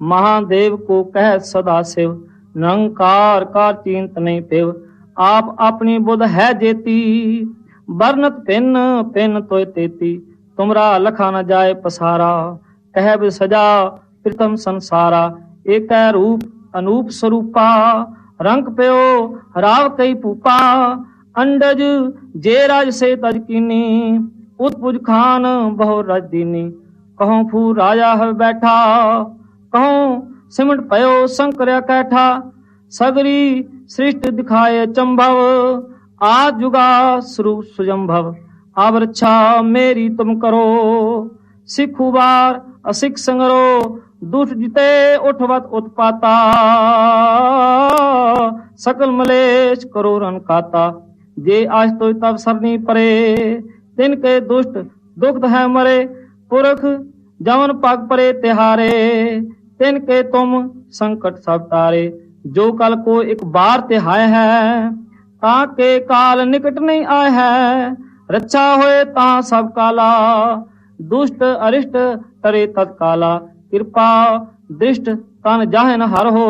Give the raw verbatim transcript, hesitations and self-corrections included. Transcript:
महादेव को कह सदा शिव, निरंकार कार चिंत नहीं पिव। आप अपनी बुध है जेती, बरनत पिन पिन तोय तेती। तुमरा लखा न जाए पसारा, कह सजा प्रथम संसारा। एक रूप अनूप स्वरूपा, रंग प्यो राव कई पूपा। अंडज जे राज से तज कीनी, उत्पुज खान बहु रज दीनी। कहूं फू राजा है बैठा, कहूं सिमट पयो शंकर कैठा। सगरी सृष्टि दिखाए चंभव, आज जुगा स्वरूप सुजंभव। अब रक्षा मेरी तुम करो, सिखु बार असिख संगरो। दुष्ट जिते उठवत उत्पाता, सकल मलेश करो रन खाता। जे आज तो तब सरनी परे, तिनके दुष्ट दुख है मरे। पुरख जवन पग परे तिहारे, तिनके तुम संकट सब तारे। जो कल को एक बार तिहाय है, ताके काल निकट नहीं आए है। रक्षा होए ता सब काला, दुष्ट अरिष्ट तरे तत्काला। कृपा दृष्ट तन जाहन हर हो,